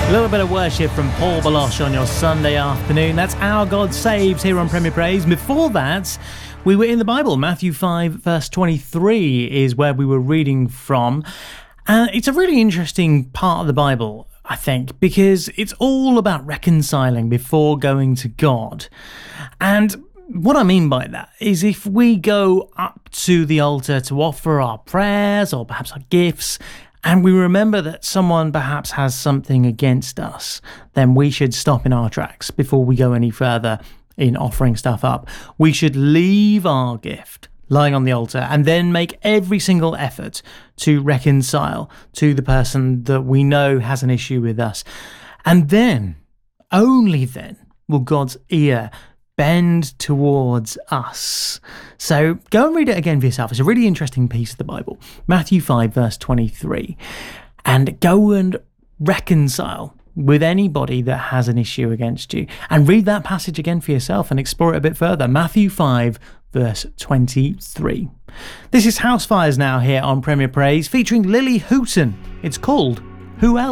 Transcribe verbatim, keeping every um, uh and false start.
A little bit of worship from Paul Baloche on your Sunday afternoon. That's Our God Saves here on Premier Praise. Before that, we were in the Bible. Matthew five, verse twenty-three is where we were reading from. And it's a really interesting part of the Bible, I think, because it's all about reconciling before going to God. And what I mean by that is if we go up to the altar to offer our prayers or perhaps our gifts, and we remember that someone perhaps has something against us, then we should stop in our tracks before we go any further in offering stuff up. We should leave our gift lying on the altar and then make every single effort to reconcile to the person that we know has an issue with us. And then, only then, will God's ear bend towards us. So go and read it again for yourself. It's a really interesting piece of the Bible. Matthew five, verse twenty-three. And go and reconcile with anybody that has an issue against you. And read that passage again for yourself and explore it a bit further. Matthew five, verse twenty-three. This is House Fires now here on Premier Praise, featuring Lily Hooton. It's called Who Else?